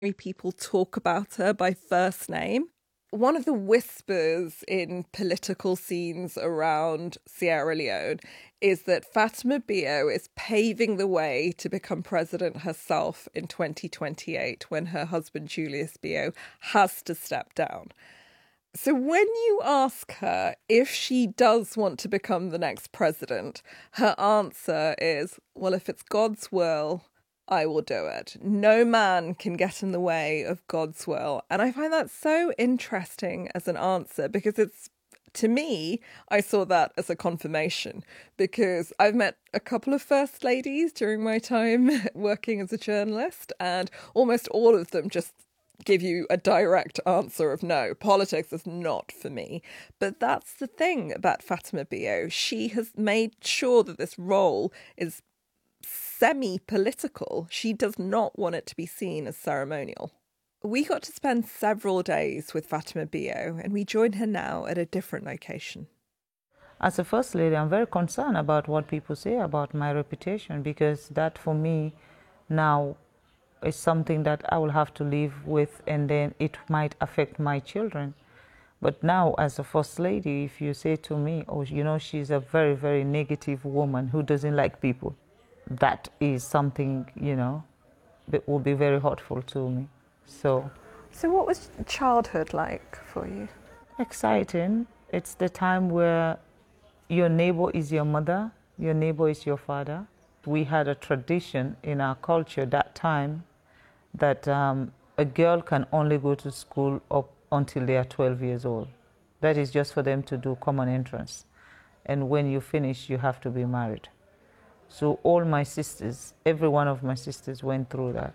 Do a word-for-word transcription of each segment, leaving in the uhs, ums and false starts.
people talk about her by first name. One of the whispers in political scenes around Sierra Leone is that Fatima Bio is paving the way to become president herself in twenty twenty-eight, when her husband Julius Bio has to step down. So when you ask her if she does want to become the next president, her answer is, well, if it's God's will, I will do it. No man can get in the way of God's will. And I find that so interesting as an answer, because it's, to me, I saw that as a confirmation, because I've met a couple of first ladies during my time working as a journalist, and almost all of them just give you a direct answer of no, politics is not for me. But that's the thing about Fatima Bio. She has made sure that this role is semi-political. She does not want it to be seen as ceremonial. We got to spend several days with Fatima Bio, and we join her now at a different location. As a First Lady, I'm very concerned about what people say about my reputation, because that for me now is something that I will have to live with, and then it might affect my children. But now, as a First Lady, if you say to me, oh, you know, she's a very, very negative woman who doesn't like people, that is something, you know, that will be very hurtful to me. So, so what was childhood like for you? Exciting. It's the time where your neighbor is your mother, your neighbor is your father. We had a tradition in our culture that time that um, a girl can only go to school up until they are twelve years old. That is just for them to do common entrance. And when you finish, you have to be married. So all my sisters, every one of my sisters went through that,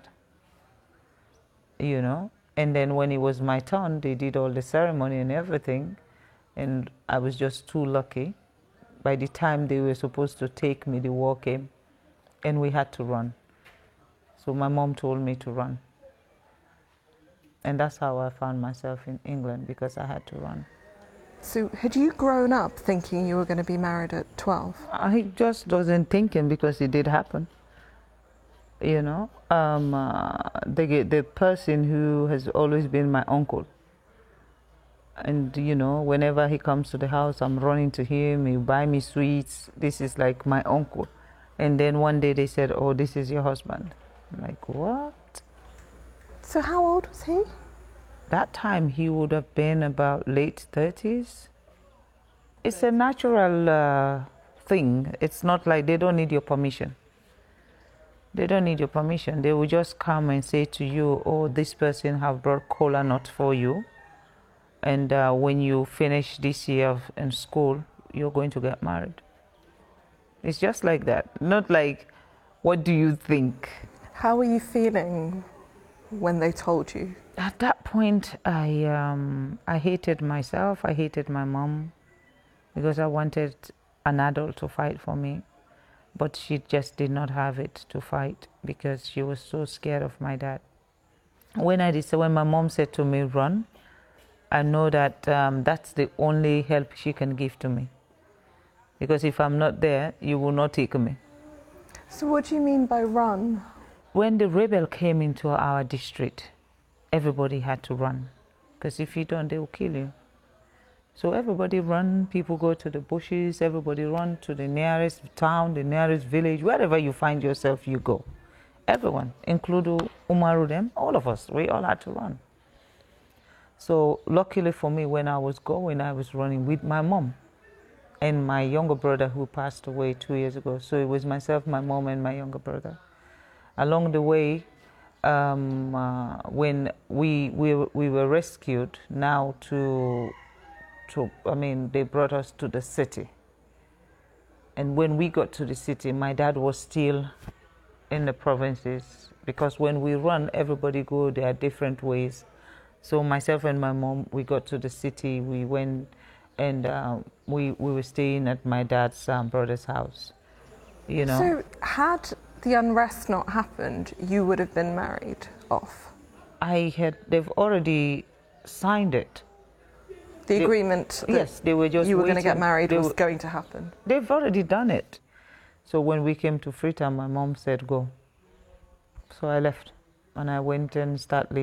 you know. And then when it was my turn, they did all the ceremony and everything. And I was just too lucky. By the time they were supposed to take me, the war came, and we had to run. So my mom told me to run. And that's how I found myself in England, because I had to run. So had you grown up thinking you were going to be married at twelve? I just wasn't thinking, because it did happen. You know, um, uh, the, the person who has always been my uncle. And, you know, whenever he comes to the house, I'm running to him, he buy me sweets. This is like my uncle. And then one day they said, oh, this is your husband. I'm like, what? So how old was he? That time he would have been about late thirties. It's a natural uh, thing. It's not like they don't need your permission. They don't need your permission. They will just come and say to you, oh, this person have brought cola nut for you. And uh, when you finish this year in school, you're going to get married. It's just like that. Not like, what do you think? How were you feeling when they told you? At that point, I um, I hated myself. I hated my mom, because I wanted an adult to fight for me. But she just did not have it to fight, because she was so scared of my dad. When I decided, when my mom said to me, run, I know that um, that's the only help she can give to me. Because if I'm not there, you will not take me. So what do you mean by run? When the rebel came into our district, everybody had to run, because if you don't, they will kill you. So everybody run, people go to the bushes, everybody run to the nearest town, the nearest village, wherever you find yourself, you go. Everyone, including Umaru them, all of us, we all had to run. So luckily for me, when I was going, I was running with my mom and my younger brother, who passed away two years ago. So it was myself, my mom, and my younger brother. Along the way, um, uh, when we, we we were rescued, now to to I mean they brought us to the city. And when we got to the city, my dad was still in the provinces, because when we run, everybody go their different ways. So myself and my mom, we got to the city. We went, and uh, we we were staying at my dad's um, brother's house. You know. So had the unrest not happened, you would have been married off? I had, they've already signed it. The they, agreement that yes, they were just you were waiting. going to get married they was were, going to happen? They've already done it. So when we came to Freetown, my mom said, go. So I left, and I went and started